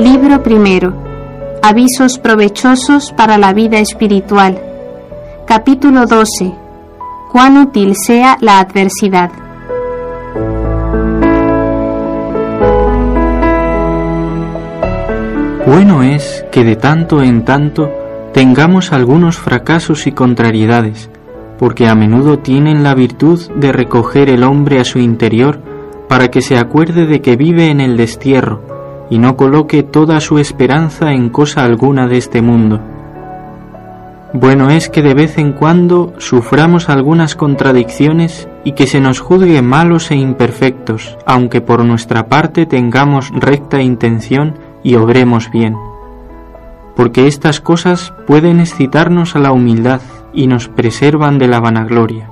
Libro primero. Avisos provechosos para la vida espiritual. Capítulo 12. Cuán útil sea la adversidad. Bueno es que de tanto en tanto tengamos algunos fracasos y contrariedades, porque a menudo tienen la virtud de recoger el hombre a su interior para que se acuerde de que vive en el destierro y no coloque toda su esperanza en cosa alguna de este mundo. Bueno es que de vez en cuando suframos algunas contradicciones y que se nos juzgue malos e imperfectos, aunque por nuestra parte tengamos recta intención y obremos bien, porque estas cosas pueden excitarnos a la humildad y nos preservan de la vanagloria.